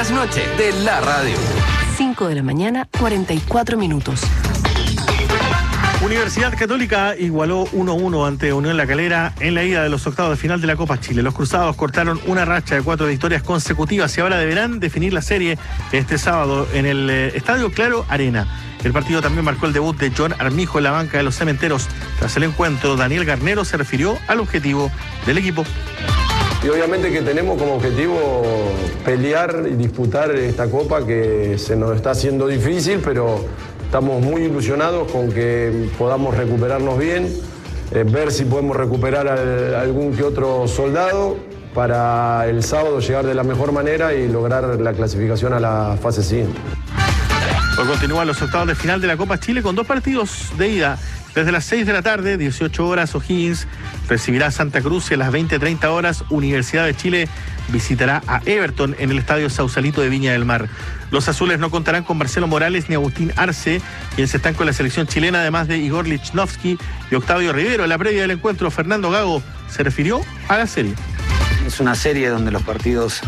trasnoche de la radio. 5 de la mañana, 44 minutos. Universidad Católica igualó 1-1 ante Unión La Calera en la ida de los octavos de final de la Copa Chile. Los cruzados cortaron una racha de 4 victorias consecutivas y ahora deberán definir la serie este sábado en el Estadio Claro Arena. El partido también marcó el debut de John Armijo en la banca de los Cementeros. Tras el encuentro, Daniel Garnero se refirió al objetivo del equipo. Y obviamente que tenemos como objetivo pelear y disputar esta Copa que se nos está haciendo difícil, pero estamos muy ilusionados con que podamos recuperarnos bien, ver si podemos recuperar algún que otro soldado para el sábado llegar de la mejor manera y lograr la clasificación a la fase siguiente. Hoy continúan los octavos de final de la Copa Chile con 2 partidos de ida. Desde las 6 de la tarde, 18 horas, O'Higgins recibirá a Santa Cruz y a las 20:30 horas, Universidad de Chile visitará a Everton en el Estadio Sausalito de Viña del Mar. Los azules no contarán con Marcelo Morales ni Agustín Arce, quienes están con la selección chilena, además de Igor Lichnowsky y Octavio Rivero. En la previa del encuentro, Fernando Gago se refirió a la serie. Es una serie donde los partidos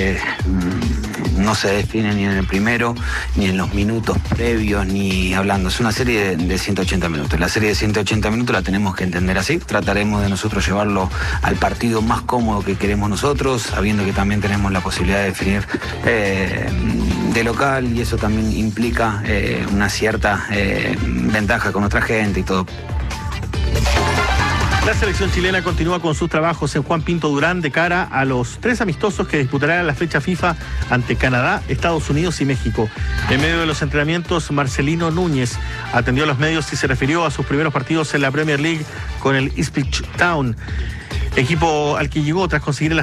no se definen ni en el primero, ni en los minutos previos, ni hablando. Es una serie de 180 minutos. La serie de 180 minutos la tenemos que entender así. Trataremos de nosotros llevarlo al partido más cómodo que queremos nosotros, sabiendo que también tenemos la posibilidad de definir de local, y eso también implica una cierta ventaja con otra gente y todo. La selección chilena continúa con sus trabajos en Juan Pinto Durán de cara a los 3 amistosos que disputarán la fecha FIFA ante Canadá, Estados Unidos y México. En medio de los entrenamientos, Marcelino Núñez atendió a los medios y se refirió a sus primeros partidos en la Premier League con el Ipswich Town, equipo al que llegó tras conseguir el